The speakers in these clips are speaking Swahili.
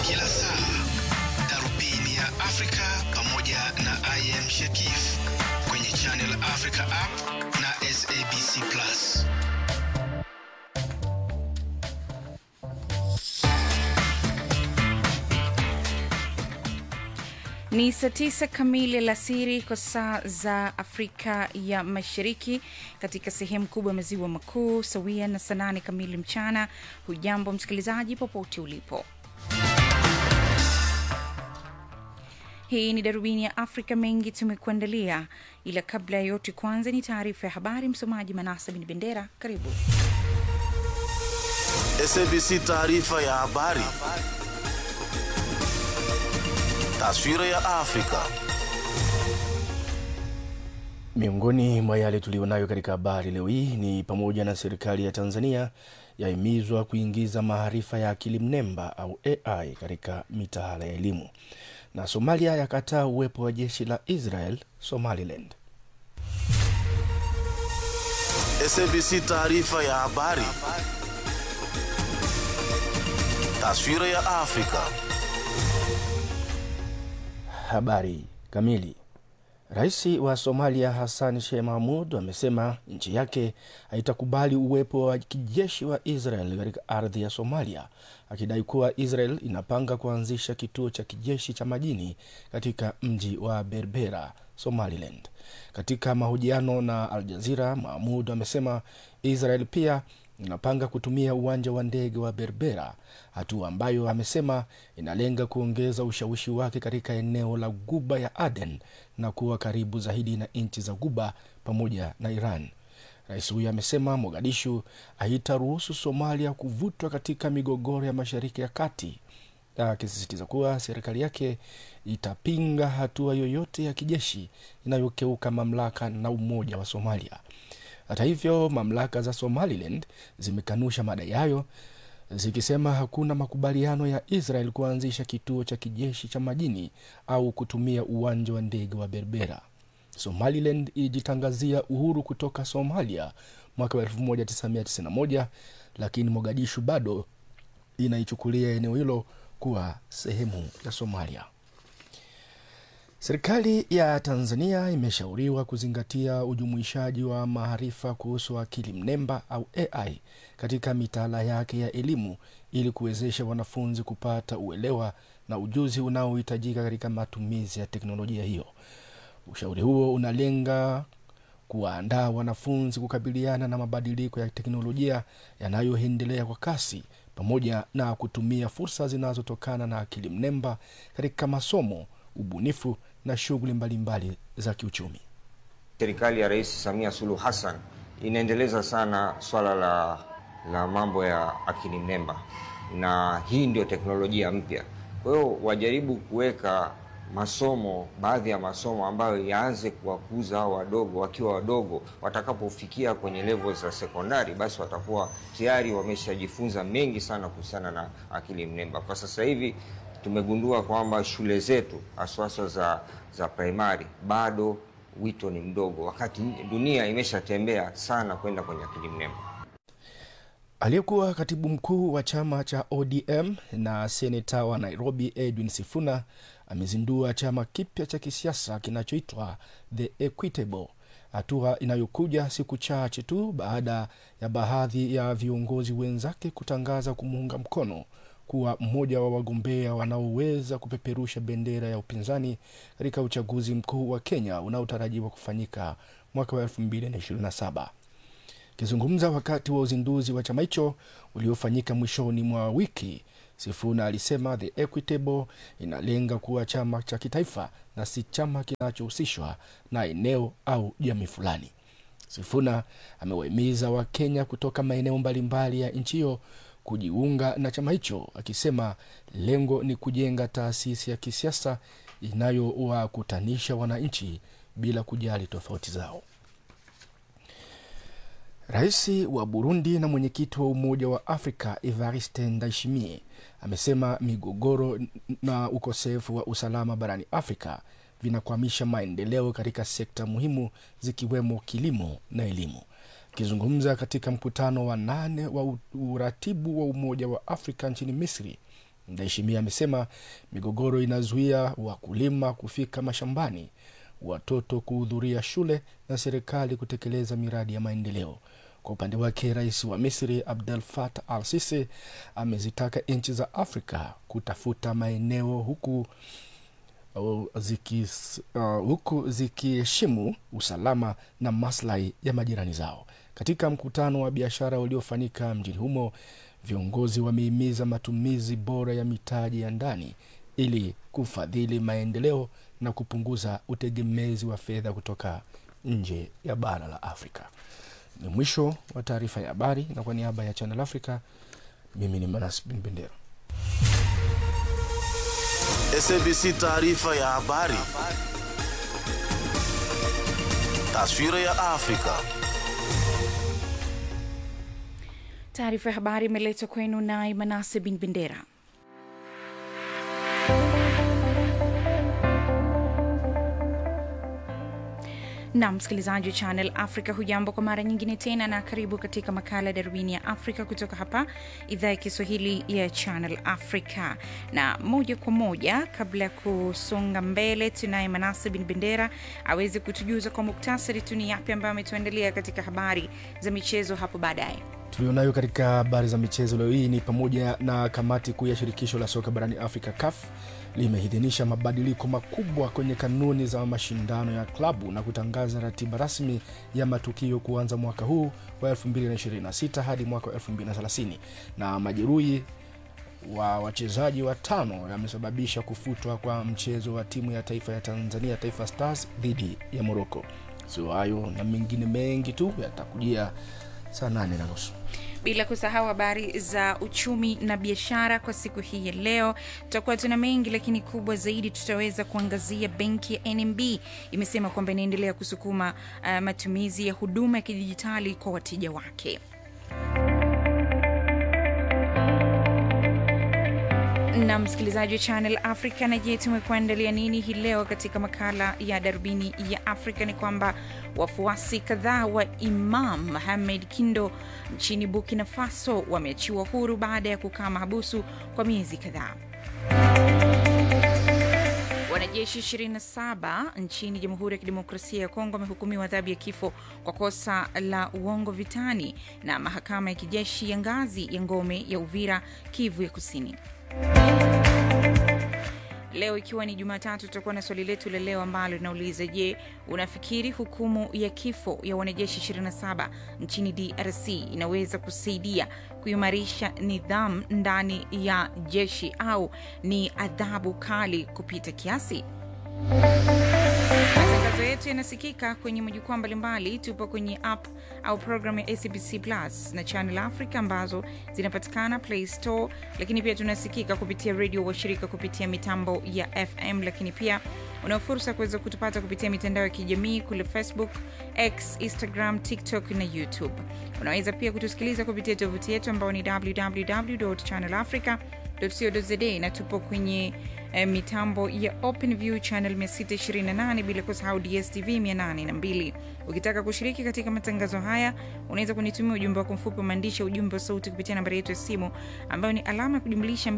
kila saa. Darubini ya Afrika pamoja na IM Shakif kwenye Channel Africa app na SABC Plus. Ni saa 9 kamili alasiri kwa saa za Afrika ya Mashariki katika sehemu kubwa ya maziwa makuu, sawia na saa 8 kamili mchana. Hujambo msikilizaji popote ulipo. Hii ni Darubini ya Afrika, mengi tumekuandalia, ila kabla ya yote kwanza ni taarifa ya habari. Msomaji Manasa bin Bendera, karibu. SABC taarifa ya habari. Taswira ya Afrika. Miongoni mwa yale tulionayo katika habari leo hii ni pamoja na serikali ya Tanzania yahimizwa kuingiza maarifa ya akili mnemba au AI katika mitaala ya elimu, na Somalia yakataa uwepo wa jeshi la Israel Somaliland. SABC taarifa ya habari. Taswira ya Afrika. Habari kamili. Rais wa Somalia Hassan Sheikh Mohamud amesema nchi yake haitakubali uwepo wa kijeshi wa Israel katika ardhi ya Somalia, akidai kuwa Israel inapanga kuanzisha kituo cha kijeshi cha majini katika mji wa Berbera, Somaliland. Katika mahojiano na Al Jazeera, Mohamud amesema Israel pia inapanga kutumia uwanja wa ndege wa Berbera, hatua ambayo amesema inalenga kuongeza ushawishi wake katika eneo la Ghuba ya Aden na kuwa karibu zaidi na nchi za Ghuba pamoja na Iran. Rais huyo amesema Mogadishu haitaruhusu Somalia kuvutwa katika migogoro ya Mashariki ya Kati, akisisitiza kuwa serikali yake itapinga hatua yoyote ya kijeshi inayokeuka mamlaka na umoja wa Somalia. Hata hivyo, mamlaka za Somaliland zimekanusha madai hayo, zikisema hakuna makubaliano ya Israel kuanzisha kituo cha kijeshi cha majini au kutumia uwanja wa ndege wa Berbera. Somaliland ilijitangazia uhuru kutoka Somalia mwaka 1991, lakini Mogadishu bado inaichukulia eneo hilo kuwa sehemu ya Somalia. Serikali ya Tanzania imeshauriwa kuzingatia ujumuishaji wa maarifa kuhusu akili mnemba au AI katika mitaala yake ya elimu ili kuwezesha wanafunzi kupata uelewa na ujuzi unaohitajika katika matumizi ya teknolojia hiyo. Ushauri huo unalenga kuandaa wanafunzi kukabiliana na mabadiliko ya teknolojia yanayoendelea kwa kasi, pamoja na kutumia fursa zinazotokana na akili mnemba katika masomo, ubunifu na shughuli mbalimbali za kiuchumi. Serikali ya Rais Samia Suluhu Hassan inaendeleza sana swala la mambo ya akili mnemba, na hii ndio teknolojia mpya. Kwa hiyo wajaribu kuweka masomo, baadhi ya masomo ambayo yaanze kuwakuza wadogo, wakiwa wadogo, watakapofikia kwenye level za sekondari basi watakuwa tayari wameshajifunza mengi sana kuhusiana na akili mnemba. Kwa sasa hivi tumegundua kwamba shule zetu haswa za primary bado wito ni mdogo, wakati dunia imeshatembea sana kwenda kwenye akili mnemba. Aliyekuwa katibu mkuu wa chama cha ODM na seneta wa Nairobi Edwin Sifuna amezindua chama kipya cha kisiasa kinachoitwa The Equitable, hatua inayokuja siku chache tu baada ya baadhi ya viongozi wenzake kutangaza kumuunga mkono kuwa mmoja wa wagombea wanaoweza kupeperusha bendera ya upinzani katika uchaguzi mkuu wa Kenya unaotarajiwa kufanyika mwaka wa 2027. Kizungumza wakati wa uzinduzi wa chama hicho uliofanyika mwishoni mwa wiki, Sifuna alisema The Equitable inalenga kuwa chama cha kitaifa na si chama kinachohusishwa na eneo au jamii fulani. Sifuna amewahimiza Wakenya kutoka maeneo mbalimbali ya nchi hiyo kujiunga na chama hicho, akisema lengo ni kujenga taasisi ya kisiasa inayowakutanisha wananchi bila kujali tofauti zao. Rais wa Burundi na mwenyekiti wa Umoja wa Afrika Evariste Ndayishimiye amesema migogoro na ukosefu wa usalama barani Afrika vinakwamisha maendeleo katika sekta muhimu zikiwemo kilimo na elimu. Akizungumza katika mkutano wa 8 wa uratibu wa Umoja wa Afrika nchini Misri, Ndayishimiye amesema migogoro inazuia wakulima kufika mashambani, watoto kuhudhuria shule na serikali kutekeleza miradi ya maendeleo. Kwa upande wake, rais wa Misri Abdel Fattah al-Sisi amezitaka nchi za Afrika kutafuta maeneo huku zikiheshimu usalama na maslahi ya majirani zao. Katika mkutano wa biashara uliofanyika mjini humo, viongozi wamehimiza matumizi bora ya mitaji ya ndani ili kufadhili maendeleo na kupunguza utegemezi wa fedha kutoka nje ya bara la Afrika. Ni mwisho wa taarifa ya habari, na kwa niaba ya Channel Africa, mimi ni Manas bin Bendera. SABC taarifa ya habari. Taswira ya Afrika. Taarifa ya habari imeletwa kwenu na Manas bin Bendera. Na msikilizaji wa Channel Africa, hujambo kwa mara nyingine tena na karibu katika makala Darubini ya Afrika kutoka hapa idhaa ya Kiswahili ya Channel Africa. Na moja kwa moja, kabla ya kusonga mbele, tunaye Manase bin Bendera aweze kutujuza kwa muktasari tu ni yapi ambayo ametuandalia katika habari za michezo hapo baadaye. Tulionayo katika habari za michezo leo hii ni pamoja na kamati kuu ya shirikisho la soka barani Afrika CAF limeidhinisha mabadiliko makubwa kwenye kanuni za mashindano ya klabu na kutangaza ratiba rasmi ya matukio kuanza mwaka huu wa 2026 hadi mwaka wa 2030. Na majeruhi wa wachezaji watano yamesababisha kufutwa kwa mchezo wa timu ya taifa ya Tanzania, Taifa Stars, dhidi ya Morocco. Sio hayo na mengine mengi tu yatakujia saa 8:30. Bila kusahau habari za uchumi na biashara kwa siku hii ya leo. Tutakuwa tuna mengi, lakini kubwa zaidi tutaweza kuangazia benki ya NMB imesema kwamba inaendelea kusukuma matumizi ya huduma ya kidijitali kwa wateja wake. Na msikilizaji wa Channel Africa, na je, tumekuandalia nini hii leo katika makala ya Darubini ya Afrika? Ni kwamba wafuasi kadhaa wa Imam Mohamed Kindo nchini Burkina Faso wameachiwa huru baada ya kukaa mahabusu kwa miezi kadhaa. Wanajeshi 27 nchini Jamhuri ya Kidemokrasia ya Kongo wamehukumiwa adhabu ya kifo kwa kosa la uongo vitani na mahakama ya kijeshi ya ngazi ya ngome ya Uvira, Kivu ya Kusini. Leo ikiwa ni Jumatatu, tutakuwa na swali letu la leo ambalo linauliza, je, unafikiri hukumu ya kifo ya wanajeshi 27 nchini DRC inaweza kusaidia kuimarisha nidhamu ndani ya jeshi au ni adhabu kali kupita kiasi? Matangazo yetu yanasikika kwenye majukwaa mbalimbali. Tupo kwenye app au program ya SABC Plus na Channel Africa ambazo zinapatikana Play Store, lakini pia tunasikika kupitia radio washirika kupitia mitambo ya FM, lakini pia una fursa kuweza kutupata kupitia mitandao ya kijamii kule Facebook, X, Instagram, TikTok na YouTube. Unaweza pia kutusikiliza kupitia tovuti yetu ambayo ni www.channelafrica.co.za na tupo kwenye mitambo ya OpenView channel 628, bila kusahau DSTV 802. Ukitaka kushiriki katika matangazo haya, unaweza kunitumia ujumbe wako mfupi, maandishi, ujumbe wa sauti kupitia nambari yetu ya simu ambayo ni alama ya kujumlisha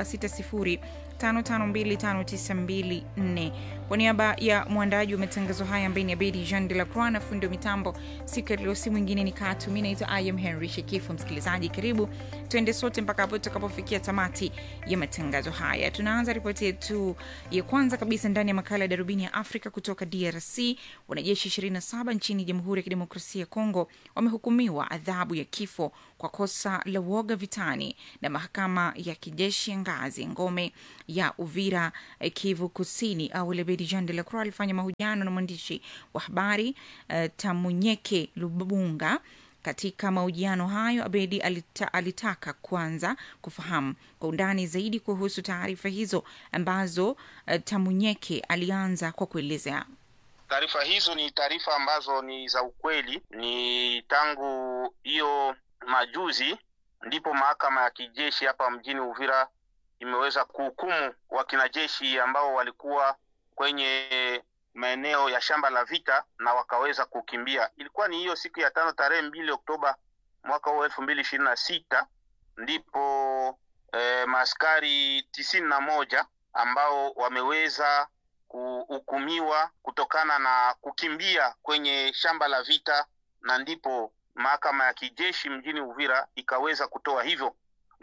2760552594. Kwa niaba ya mwandaji wa matangazo haya ambaye ni Abedi Jean de la Croix na fundi wa mitambo siku ya leo, si mwingine ni Katu. Mimi naitwa I am Henry Shekifu. Msikilizaji, karibu tuende sote mpaka hapo tutakapofikia tamati ya matangazo haya. Tunaanza ripoti yetu ya kwanza kabisa ndani ya makala ya Darubini ya Afrika kutoka DRC. Wanajeshi 27 nchini Jamhuri ya Kidemokrasia ya Kongo wamehukumiwa adhabu ya kifo kwa kosa la uoga vitani na mahakama ya kijeshi ya ngazi ngome ya Uvira, Kivu Kusini. Au Lebedi Jean de la Croix alifanya mahojiano na mwandishi wa habari Tamunyeke Lubunga. Katika mahojiano hayo, Abedi alitaka kwanza kufahamu kwa undani zaidi kuhusu taarifa hizo ambazo Tamunyeke alianza kwa kuelezea. Taarifa hizo ni taarifa ambazo ni za ukweli. Ni tangu hiyo majuzi ndipo mahakama ya kijeshi hapa mjini Uvira imeweza kuhukumu wakinajeshi ambao walikuwa kwenye maeneo ya shamba la vita na wakaweza kukimbia. Ilikuwa ni hiyo siku ya 5 tarehe 2 Oktoba mwaka wa 2026 ndipo maaskari 91 ambao wameweza kuhukumiwa kutokana na kukimbia kwenye shamba la vita, na ndipo mahakama ya kijeshi mjini Uvira ikaweza kutoa hivyo.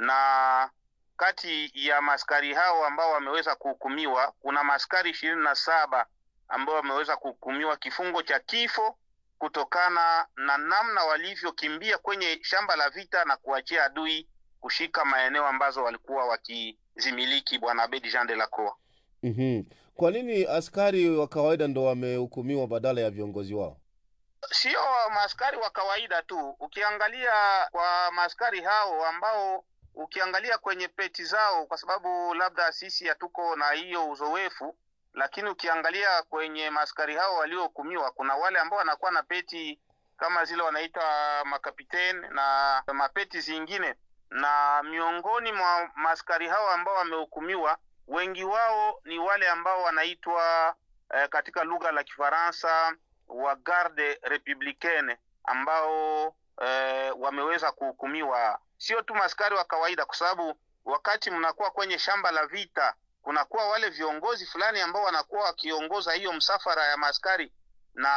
Na kati ya maaskari hao ambao wameweza kuhukumiwa kuna maaskari 27 ambao wameweza kuhukumiwa kifungo cha kifo kutokana na namna walivyokimbia kwenye shamba la vita na kuachia adui kushika maeneo ambazo walikuwa wakizimiliki. Bwana Abedi Jean de la Croix. Kwa nini askari wa kawaida ndo wamehukumiwa badala ya viongozi wao? Sio maaskari wa kawaida tu. Ukiangalia kwa maaskari hao ambao ukiangalia kwenye peti zao, kwa sababu labda sisi hatuko na hiyo uzoefu, lakini ukiangalia kwenye maaskari hao waliohukumiwa kuna wale ambao wanakuwa na peti kama zile wanaita makapiteni na mapeti zingine, na miongoni mwa maaskari hao ambao wamehukumiwa wengi wao ni wale ambao wanaitwa katika lugha la Kifaransa wa garde republicaine ambao wameweza kuhukumiwa. Sio tu maaskari wa kawaida, kwa sababu wakati mnakuwa kwenye shamba la vita kunakuwa wale viongozi fulani ambao wanakuwa wakiongoza hiyo msafara ya maaskari, na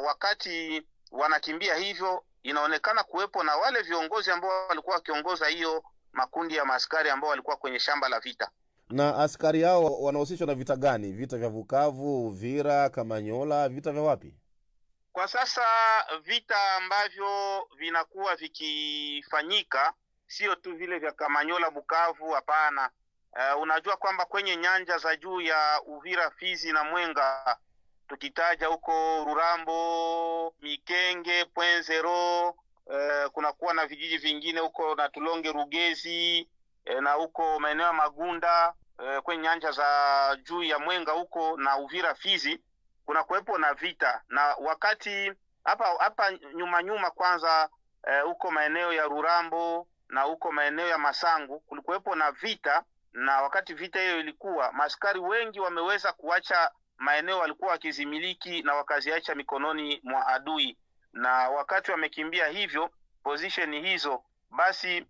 wakati wanakimbia hivyo inaonekana kuwepo na wale viongozi ambao walikuwa wakiongoza hiyo makundi ya maaskari ambao walikuwa kwenye shamba la vita. Na askari hao wanahusishwa na vita gani? Vita vya Bukavu, Uvira, Kamanyola, vita vya wapi? Kwa sasa vita ambavyo vinakuwa vikifanyika sio tu vile vya Kamanyola, Bukavu, hapana. Unajua kwamba kwenye nyanja za juu ya Uvira, Fizi na Mwenga, tukitaja huko Rurambo, Mikenge, Pwenzero, kunakuwa na vijiji vingine huko na Tulonge, Rugezi, na huko maeneo ya Magunda, kwenye nyanja za juu ya Mwenga huko na Uvira, Fizi kuna kuwepo na vita. Na wakati hapa nyuma kwanza huko maeneo ya Rurambo na huko maeneo ya Masangu kulikuwepo na vita, na wakati vita hiyo ilikuwa maaskari wengi wameweza kuacha maeneo walikuwa wakizimiliki na wakaziacha mikononi mwa adui, na wakati wamekimbia hivyo position hizo, basi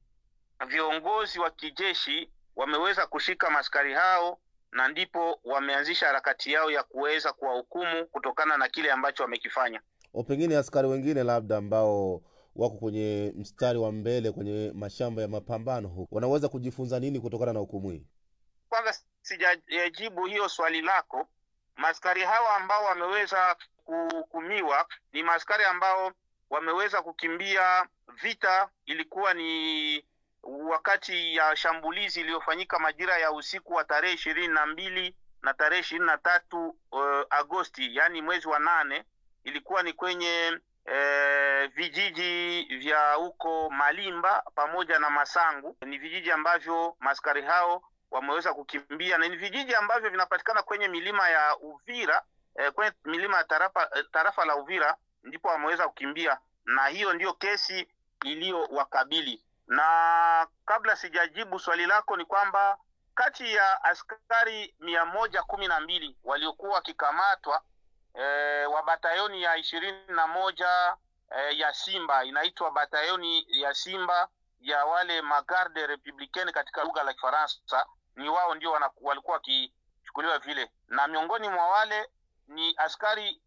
viongozi wa kijeshi wameweza kushika maaskari hao, na ndipo wameanzisha harakati yao ya kuweza kuwahukumu kutokana na kile ambacho wamekifanya. Pengine askari wengine labda ambao wako kwenye mstari wa mbele kwenye mashamba ya mapambano huko wanaweza kujifunza nini kutokana na hukumu hii? Kwanza sijajibu hiyo swali lako. Maaskari hawa ambao wameweza kuhukumiwa ni maaskari ambao wameweza kukimbia vita. Ilikuwa ni wakati ya shambulizi iliyofanyika majira ya usiku wa tarehe 22 na tarehe 23 Agosti, yani mwezi wa 8. Ilikuwa ni kwenye vijiji vya huko Malimba pamoja na Masangu. Ni vijiji ambavyo maaskari hao wameweza kukimbia, na ni vijiji ambavyo vinapatikana kwenye milima ya Uvira, kwenye milima ya tarafa la Uvira, ndipo wameweza kukimbia, na hiyo ndio kesi iliyowakabili. Na kabla sijajibu swali lako ni kwamba kati ya askari 112 waliokuwa wakikamatwa wa batayoni ya 21 ya Simba, inaitwa batayoni ya Simba ya wale magarde republicaine katika lugha la Kifaransa, ni wao ndio walikuwa wakichukuliwa vile, na miongoni mwa wale ni askari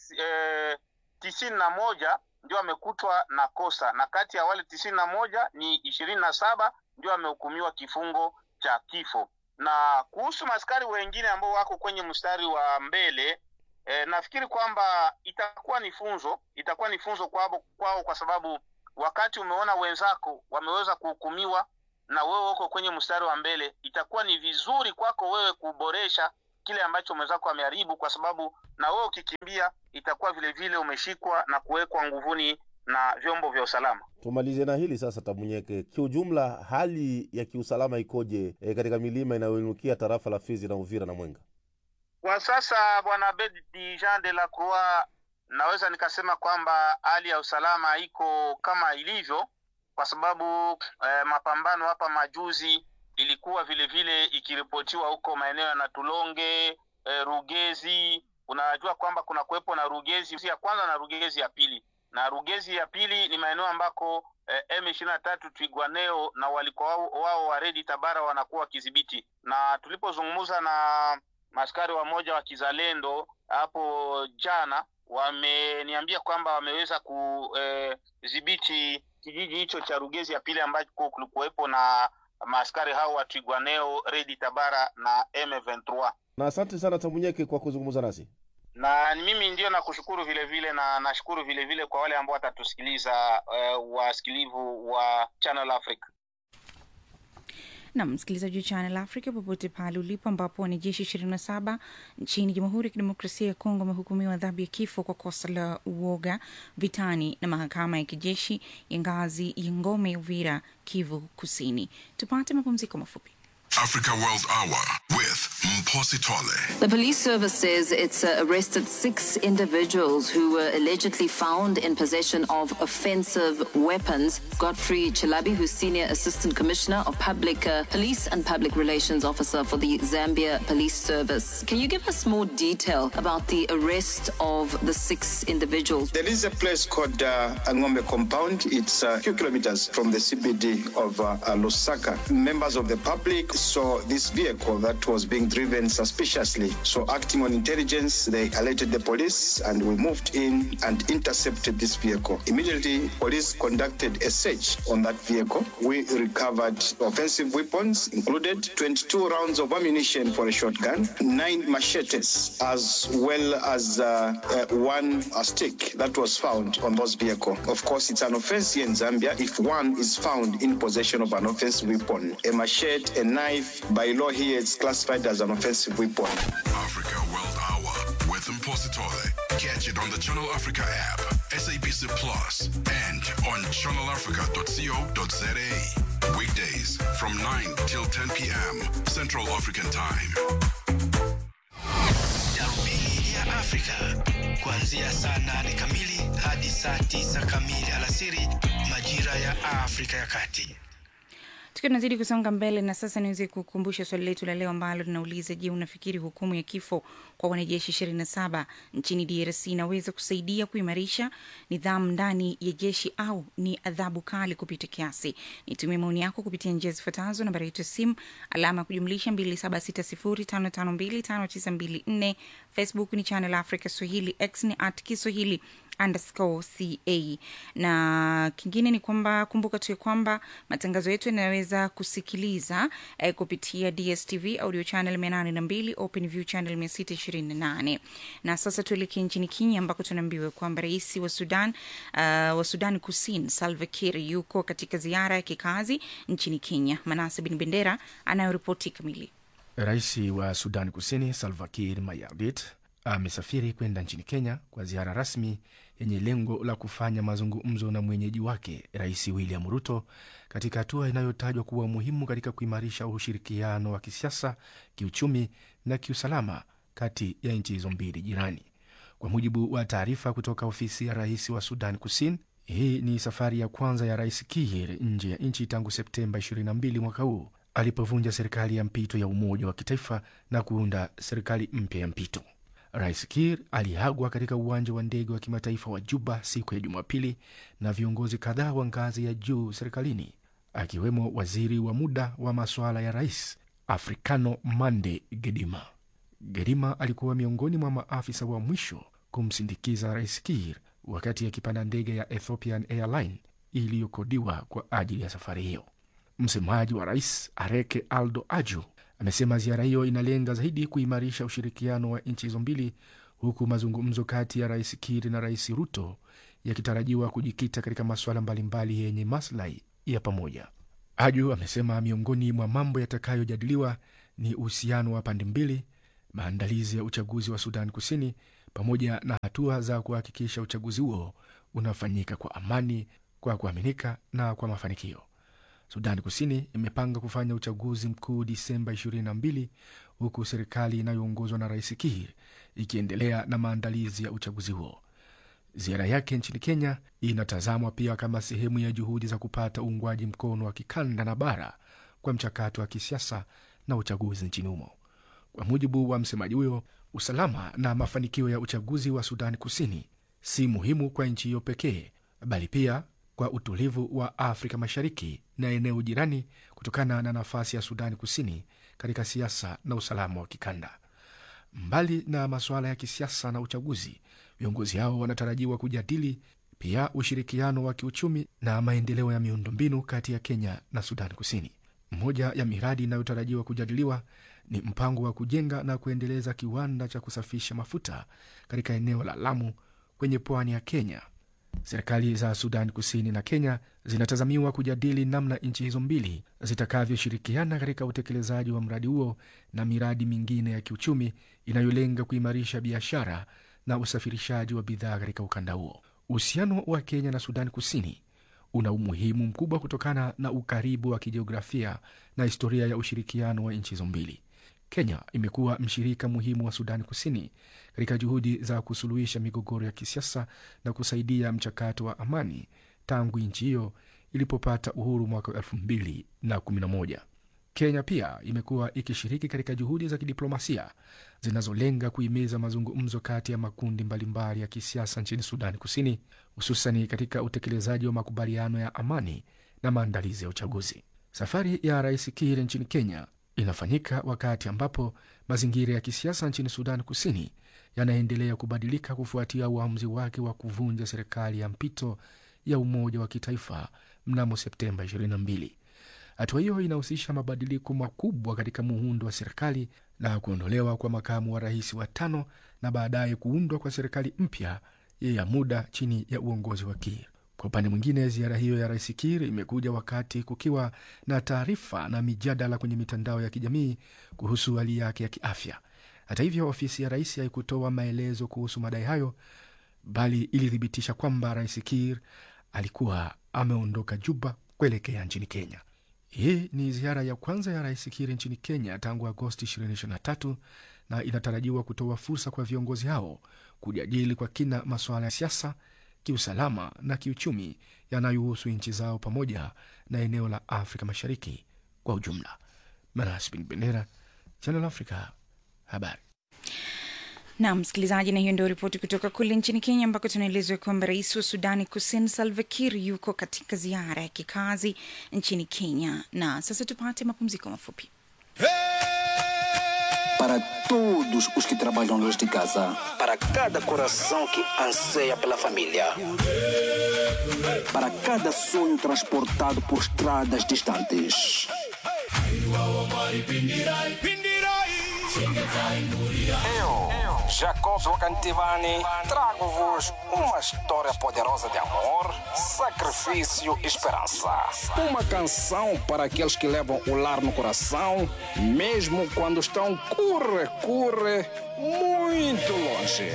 91 ndio wamekutwa na kosa, na kati ya wale 91 ni 27 ndio wamehukumiwa kifungo cha kifo. Na kuhusu maaskari wengine ambao wako kwenye mstari wa mbele, nafikiri kwamba itakuwa ni funzo kwao, kwa sababu wakati umeona wenzako wameweza kuhukumiwa na wewe uko kwenye mstari wa mbele, itakuwa ni vizuri kwako wewe kuboresha kile ambacho mwenzako ameharibu, kwa sababu na wewe ukikimbia itakuwa vile vile umeshikwa na kuwekwa nguvuni na vyombo vya usalama. Tumalize na hili sasa, Tamunyeke. Kiujumla hali ya kiusalama ikoje katika milima inayoinukia tarafa la Fizi na Uvira na Mwenga? Kwa sasa Bwana Abedi Jean de la Croix, naweza nikasema kwamba hali ya usalama iko kama ilivyo, kwa sababu mapambano hapa majuzi ilikuwa vile vile ikiripotiwa huko maeneo ya Natulonge, Rugezi. Unajua kwamba kuna kuwepo na Rugezi ya kwanza na Rugezi ya pili, na Rugezi ya pili ni maeneo ambako M23 Twirwaneho na walikuwa wao wa Red Tabara wanakuwa kidhibiti. Na tulipozungumza na maskari wa moja wa kizalendo hapo jana, wameniambia kwamba wameweza kudhibiti kijiji hicho cha Rugezi ya pili ambacho kulikuwepo na maskari hao wa Twirwaneho, Red Tabara na M23. Na asante sana Tamunyeke kwa kuzungumza nasi. Na mimi ndio nakushukuru vile vile, na nashukuru vile vile kwa wale ambao watatusikiliza wasikilivu wa Channel Africa. Na msikilizaji wa Channel Africa popote pale ulipo, ambapo wanajeshi 27 nchini Jamhuri ya Kidemokrasia ya Kongo wamehukumiwa adhabu ya kifo kwa kosa la uoga vitani na mahakama ya kijeshi ya ngazi ya Ngome Uvira, Kivu Kusini. Tupate mapumziko mafupi. Africa World Hour with Mposi Tole. The police service says it's arrested 6 individuals who were allegedly found in possession of offensive weapons. Godfrey Chilabi, who's Senior Assistant Commissioner of Public Police and Public Relations Officer for the Zambia Police Service. Can you give us more detail about the arrest of the 6 individuals? There is a place called Angombe Compound. It's a few kilometers from the CBD of Lusaka. Members of the public saw this vehicle that was being driven suspiciously. So acting on intelligence, they alerted the police and we moved in and intercepted this vehicle. Immediately, police conducted a search on that vehicle. We recovered offensive weapons, included 22 rounds of ammunition for a shotgun, 9 machetes, as well as one stick that was found on this vehicle. Of course, it's an offense here in Zambia if one is found in possession of an offensive weapon. A machete, a knife, by law here it's classified as an offensive weapon. Africa World Hour with Mposi Tole. Catch it on the Channel Africa app, SABC Plus, and on channelafrica.co.za. Weekdays from 9 till 10 p.m. Central African Time. Darubini ya Afrika kuanzia saa 8 kamili hadi saa 9 kamili alasiri majira ya Afrika ya Kati. Tukiwa tunazidi kusonga mbele, na sasa niweze kukumbusha swali letu la leo ambalo linauliza: je, unafikiri hukumu ya kifo kwa wanajeshi 27 nchini DRC inaweza kusaidia kuimarisha nidhamu ndani ya jeshi au ni adhabu kali kupita kiasi? Nitumie maoni yako kupitia njia zifuatazo: nambari yetu ya simu alama kujumlisha 2760552594, Facebook ni Channel Africa Swahili, X ni @Kiswahili_CA. Na kingine ni kwamba kumbuka tu kwamba matangazo yetu yanaweza kusikiliza kupitia DSTV audio channel 802, OpenView channel 628. Na sasa tuelekee nchini Kenya ambako tunaambiwa kwamba rais wa Sudan Kusini Salva Kiir yuko katika ziara ya kikazi nchini Kenya. Manase bin Bendera anayoripoti kamili. Rais wa Sudan Kusini Salva Kiir Mayardit amesafiri kwenda nchini Kenya kwa ziara rasmi yenye lengo la kufanya mazungumzo na mwenyeji wake Rais William Ruto, katika hatua inayotajwa kuwa muhimu katika kuimarisha ushirikiano wa kisiasa, kiuchumi na kiusalama kati ya nchi hizo mbili jirani. Kwa mujibu wa taarifa kutoka ofisi ya rais wa Sudan Kusini, hii ni safari ya kwanza ya Rais Kiir nje ya nchi tangu Septemba 22 mwaka huu, alipovunja serikali ya mpito ya umoja wa kitaifa na kuunda serikali mpya ya mpito. Rais Kiir aliagwa katika uwanja wa ndege wa kimataifa wa Juba siku ya Jumapili na viongozi kadhaa wa ngazi ya juu serikalini, akiwemo waziri wa muda wa masuala ya rais Africano Mande Gedima. Gedima alikuwa miongoni mwa maafisa wa mwisho kumsindikiza Rais Kiir wakati akipanda ndege ya Ethiopian Airline iliyokodiwa kwa ajili ya safari hiyo. Msemaji wa rais Areke Aldo Aju amesema ziara hiyo inalenga zaidi kuimarisha ushirikiano wa nchi hizo mbili, huku mazungumzo kati ya Rais Kiir na Rais Ruto yakitarajiwa kujikita katika masuala mbalimbali yenye maslahi ya pamoja. Aju amesema miongoni mwa mambo yatakayojadiliwa ni uhusiano wa pande mbili, maandalizi ya uchaguzi wa Sudan Kusini, pamoja na hatua za kuhakikisha uchaguzi huo unafanyika kwa amani, kwa kuaminika na kwa mafanikio. Sudan Kusini imepanga kufanya uchaguzi mkuu Disemba 22, huku serikali inayoongozwa na Rais Kiir ikiendelea na maandalizi ya uchaguzi huo. Ziara yake nchini Kenya inatazamwa pia kama sehemu ya juhudi za kupata uungwaji mkono wa kikanda na bara kwa mchakato wa kisiasa na uchaguzi nchini humo. Kwa mujibu wa msemaji huyo, usalama na mafanikio ya uchaguzi wa Sudan Kusini si muhimu kwa nchi hiyo pekee, bali pia kwa utulivu wa Afrika Mashariki na eneo jirani kutokana na nafasi ya Sudani Kusini katika siasa na usalama wa kikanda. Mbali na masuala ya kisiasa na uchaguzi, viongozi hao wanatarajiwa kujadili pia ushirikiano wa kiuchumi na maendeleo ya miundombinu kati ya Kenya na Sudani Kusini. Moja ya miradi inayotarajiwa kujadiliwa ni mpango wa kujenga na kuendeleza kiwanda cha kusafisha mafuta katika eneo la Lamu kwenye pwani ya Kenya. Serikali za Sudan Kusini na Kenya zinatazamiwa kujadili namna nchi hizo mbili zitakavyoshirikiana katika utekelezaji wa mradi huo na miradi mingine ya kiuchumi inayolenga kuimarisha biashara na usafirishaji wa bidhaa katika ukanda huo. Uhusiano wa Kenya na Sudan Kusini una umuhimu mkubwa kutokana na ukaribu wa kijiografia na historia ya ushirikiano wa nchi hizo mbili. Kenya imekuwa mshirika muhimu wa Sudan Kusini katika juhudi za kusuluhisha migogoro ya kisiasa na kusaidia mchakato wa amani tangu nchi hiyo ilipopata uhuru mwaka 2011. Kenya pia imekuwa ikishiriki katika juhudi za kidiplomasia zinazolenga kuhimiza mazungumzo kati ya makundi mbalimbali ya kisiasa nchini Sudan Kusini, hususani katika utekelezaji wa makubaliano ya amani na maandalizi ya uchaguzi. Safari ya Rais Kiir nchini Kenya inafanyika wakati ambapo mazingira ya kisiasa nchini Sudan Kusini yanaendelea kubadilika kufuatia uamuzi wake wa kuvunja serikali ya mpito ya umoja wa kitaifa mnamo Septemba 22. Hatua hiyo inahusisha mabadiliko makubwa katika muundo wa serikali na kuondolewa kwa makamu wa rais wa 5 na baadaye kuundwa kwa serikali mpya ya muda chini ya uongozi wa Kiir. Kwa upande mwingine, ziara hiyo ya Rais Kiir imekuja wakati kukiwa na taarifa na mijadala kwenye mitandao ya kijamii kuhusu hali yake ya kiafya. Hata hivyo, ofisi ya rais haikutoa maelezo kuhusu madai hayo, bali ilithibitisha kwamba Rais Kiir alikuwa ameondoka Juba kuelekea nchini Kenya. Hii ni ziara ya kwanza ya Rais Kiir nchini Kenya tangu Agosti 2023 na inatarajiwa kutoa fursa kwa viongozi hao kujadili kwa kina masuala ya siasa, kiusalama na kiuchumi yanayohusu nchi zao pamoja na eneo la Afrika Mashariki kwa ujumla. Manas bin Bendera, Channel Africa, habari. Na msikilizaji, na hiyo ndio ripoti kutoka kule nchini Kenya ambako tunaelezwa kwamba rais wa Sudani Kusini Salva Kiir yuko katika ziara ya kikazi nchini Kenya. Na sasa tupate mapumziko mafupi. Para todos os que trabalham longe de casa, para cada coração que anseia pela família, para cada sonho transportado por estradas distantes. Eu, Jacob Wakantivani, trago-vos uma história poderosa de amor, sacrifício e esperança. Uma canção para aqueles que levam o lar no coração, mesmo quando estão curre, muito longe.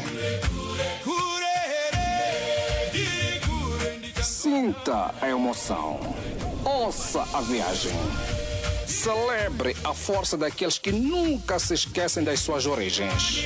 Sinta a emoção. Ouça a viagem. Celebre a força daqueles que nunca se esquecem das suas origens.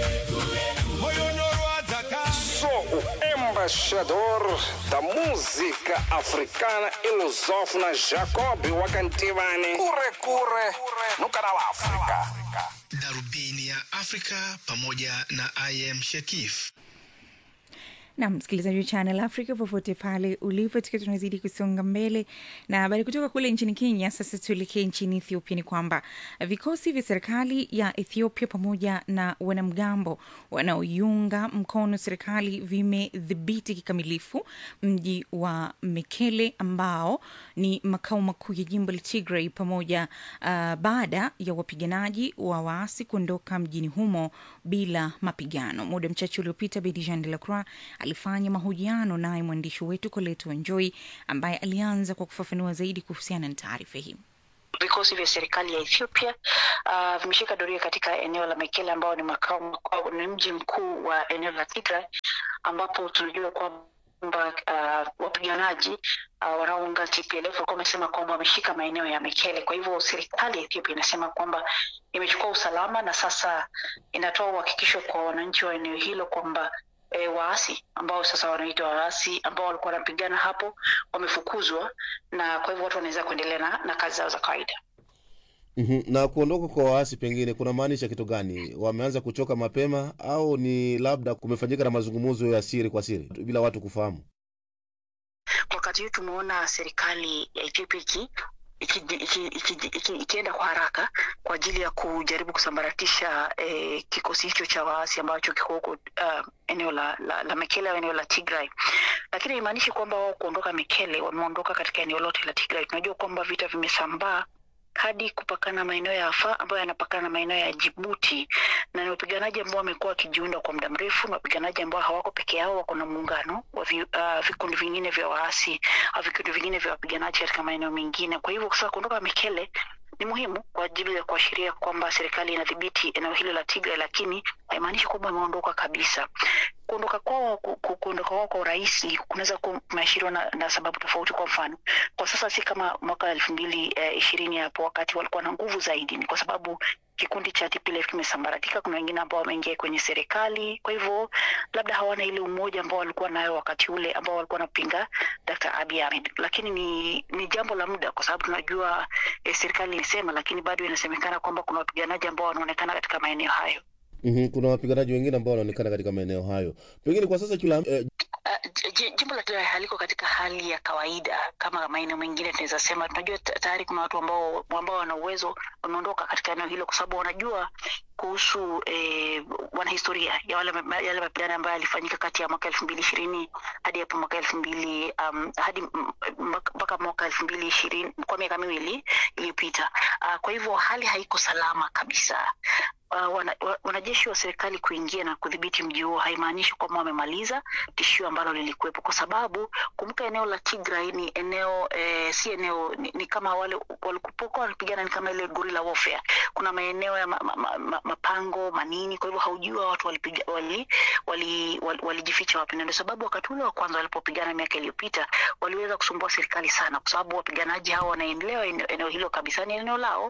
Sou o embaixador da música africana e lusófona Jacob Wakantivani. Curre no Canal África. Darubini ya Afrika pamoja na IM Shakif. Na msikilizaji wa Channel Africa popote pale ulipo, tukiwa tunazidi kusonga mbele na habari kutoka kule nchini Kenya. Sasa tuelekee nchini Ethiopia. Ni kwamba vikosi vya serikali ya Ethiopia pamoja na wanamgambo wanaoiunga mkono serikali vimedhibiti kikamilifu mji wa Mekele ambao ni makao makuu ya jimbo la Tigray pamoja baada ya wapiganaji wa waasi kuondoka mjini humo bila mapigano. Muda mchache uliopita, Bedijan de la Croix alifanya mahojiano naye mwandishi wetu Koleto Njoi ambaye alianza kwa kufafanua zaidi kuhusiana na taarifa hii. Vikosi vya serikali ya Ethiopia vimeshika doria katika eneo la Mekele ambao ni makao makuu, ni mji mkuu wa eneo la Tigray, ambapo tunajua kwamba wapiganaji wanaounga TPLF wamesema kwamba wameshika maeneo ya Mekele. Kwa hivyo serikali ya Ethiopia inasema kwamba imechukua usalama na sasa inatoa uhakikisho kwa wananchi wa eneo hilo kwamba waasi ambao sasa wanaitwa waasi ambao walikuwa wanapigana hapo wamefukuzwa, na kwa hivyo watu wanaweza kuendelea na kazi zao za kawaida. Na kuondoka kwa waasi pengine kuna maanisha kitu gani? Wameanza kuchoka mapema au ni labda kumefanyika na mazungumzo ya siri kwa siri bila watu kufahamu? Wakati wakati huu tumeona serikali ya Ethiopia ikienda kwa haraka kwa ajili ya kujaribu kusambaratisha kikosi hicho cha waasi ambacho kiko huko eneo la Mekele au eneo la Tigray. Lakini haimaanishi kwamba wao kuondoka Mekele wameondoka katika eneo lote la Tigray. Tunajua kwamba vita vimesambaa hadi kupakana maeneo ya Afar ambayo yanapakana na maeneo ya Djibouti, na ni wapiganaji ambao wamekuwa wakijiunda kwa muda mrefu, na wapiganaji ambao hawako peke yao, wako na muungano wa vikundi vingine vya waasi au vikundi vingine vya wapiganaji katika maeneo mengine. Kwa hivyo sasa kuondoka Mekele ni muhimu kwa ajili ya kuashiria kwamba serikali inadhibiti eneo hilo la Tigray, lakini haimaanishi kwamba imeondoka kabisa. Kuondoka kwao kwa rais kunaweza kuashiriwa na sababu tofauti. Kwa mfano, kwa sasa si kama mwaka 2020 hapo wakati walikuwa na nguvu zaidi, ni kwa sababu kikundi cha TPLF kimesambaratika. Kuna wengine ambao wameingia kwenye serikali, kwa hivyo labda hawana ile umoja ambao walikuwa nayo wakati ule ambao walikuwa wanapinga Dr. Abiy Ahmed. Lakini ni jambo la muda, kwa sababu tunajua serikali inasema, lakini bado inasemekana kwamba kuna wapiganaji ambao wanaonekana katika maeneo hayo. Kuna wapiganaji wengine ambao wanaonekana katika maeneo hayo. Pengine kwa sasa jimbo la Tigray haliko katika hali ya kawaida kama maeneo mengine. Tunaweza sema tunajua tayari kuna watu ambao wana uwezo wameondoka katika eneo hilo, kwa sababu wanajua kuhusu wanahistoria ya yale mapigano ambayo yalifanyika kati ya mwaka 2020 hadi hapo mwaka 2000 hadi mpaka mwaka 2020, kwa miaka miwili iliyopita. Kwa hivyo hali haiko salama kabisa. Wanajeshi wa serikali kuingia na kudhibiti mji huo haimaanishi kwamba wamemaliza tishio ambalo lilikuwepo, kwa sababu kumbuka eneo la Tigray ni eneo si eneo ni kama wale walikupokuwa wanapigana ni kama ile guerrilla warfare. Kuna maeneo ya mapango manini, kwa hivyo haujua watu walijificha wapi. Ndio sababu wakati ule wa kwanza walipopigana miaka iliyopita waliweza kusumbua serikali sana, kwa sababu wapiganaji hao wanaendelea eneo hilo kabisa, ni eneo lao,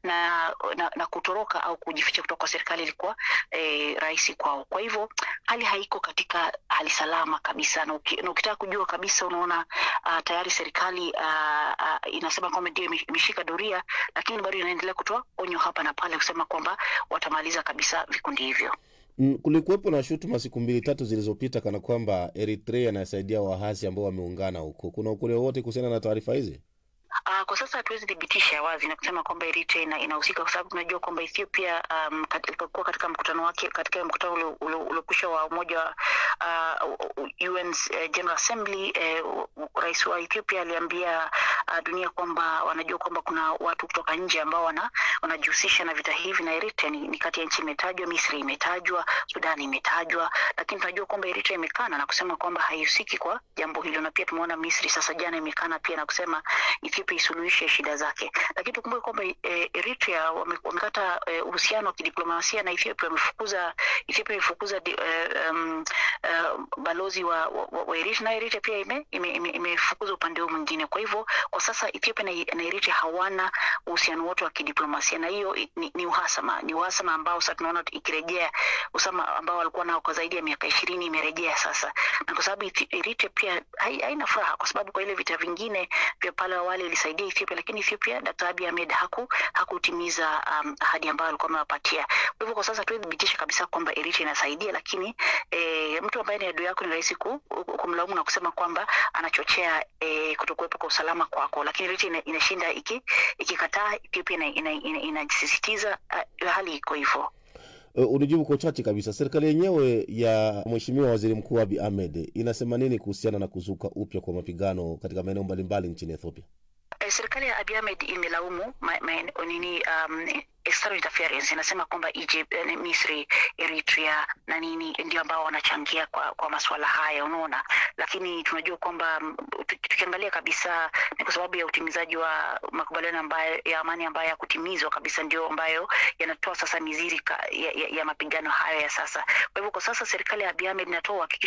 na kutoroka au kujificha kutoka kwa serikali ilikuwa rahisi kwao. Kwa hivyo hali haiko katika hali salama kabisa, na ukitaka kujua kabisa unaona tayari serikali inasema kwamba ndio imeshika doria, lakini bado inaendelea kutoa onyo hapa na pale kusema kwamba watamaliza kabisa vikundi hivyo. Kulikuwepo na shutuma siku 2-3 zilizopita kana kwamba Eritrea inasaidia waasi ambao wameungana huko. Kuna ukweli wote kuhusiana na taarifa hizi? Kwa sasa hatuwezi dhibitisha wazi na kusema kwamba Eritrea inahusika, kwa sababu tunajua kwamba Ethiopia katika mkutano wake, katika mkutano uliokwisha wa umoja UN General Assembly, rais wa Ethiopia aliambia dunia kwamba wanajua kwamba kuna watu kutoka nje ambao wanajihusisha na vita hivi, na Eritrea ni kati ya nchi imetajwa. Misri imetajwa, Sudan imetajwa, lakini tunajua kwamba Eritrea imekana na kusema kwamba haihusiki kwa jambo hilo. Na pia tumeona Misri sasa jana imekana pia na kusema Ethiopia isuluhishe shida zake. Lakini tukumbuke kwamba Eritrea wamekata uhusiano wa kidiplomasia na Ethiopia. Imefukuza balozi wa Eritrea, na Eritrea pia imefukuza upande huo mwingine. Kwa hivyo kwa sasa Ethiopia na Eritrea hawana uhusiano wote wa kidiplomasia, na hiyo ni uhasama ambao sasa tunaona ikirejea, usama ambao walikuwa nao kwa zaidi ya miaka 20 imerejea sasa. Na kwa sababu Eritrea pia haina furaha, kwa sababu kwa ile vita vingine vya pale awali ilisaidia Ethiopia, lakini Ethiopia Dr. Abiy Ahmed hakutimiza ahadi ambayo alikuwa amewapatia. Kwa hivyo kwa sasa tudhibitisha kabisa kwamba Eritrea inasaidia, lakini mtu ambaye ni adui yako ni rahisi kumlaumu na kusema kwamba anachochea kutokuwepo kwa usalama kwako, lakini Eritrea inashinda ikikataa. Ethiopia inajisisitiza hali iko hivyo. Ulijibu kwa uchache kabisa. Serikali yenyewe ya Mheshimiwa Waziri Mkuu Abiy Ahmed inasema nini kuhusiana na kuzuka upya kwa mapigano katika maeneo mbalimbali nchini Ethiopia? Serikali ya Abiy Ahmed imelaumu external interference. Inasema kwamba Egypt, Misri, Eritrea na ndio ambao wanachangia kwa masuala haya, unaona. Lakini tunajua kwamba tukiangalia kabisa ni kwa sababu ya utimizaji wa makubaliano ya amani ambayo yakutimizwa kabisa, ndio ambayo yanatoa sasa miziri ya mapigano haya ya sasa. Kwa hivyo kwa sasa serikali ya Abiy Ahmed inatoa